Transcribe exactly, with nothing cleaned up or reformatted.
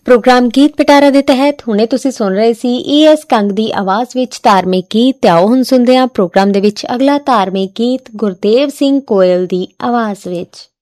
Programme ਗੀਤ ਪਿਟਾਰਾ ਦੇ ਤਹਿਤ ਹੁਣੇ ਤੁਸੀਂ ਸੁਣ ਰਹੇ ਸੀ ਈ ਐਸ ਕੰਗ ਦੀ ਆਵਾਜ਼ ਵਿੱਚ ਧਾਰਮਿਕ ਗੀਤ। ਤੇ ਆਓ ਹੁਣ ਸੁਣਦੇ ਹਾਂ ਪ੍ਰੋਗਰਾਮ ਦੇ ਵਿੱਚ ਅਗਲਾ ਧਾਰਮਿਕ ਗੀਤ ਗੁਰਦੇਵ ਸਿੰਘ ਕੋਇਲ ਦੀ ਆਵਾਜ਼ ਵਿੱਚ।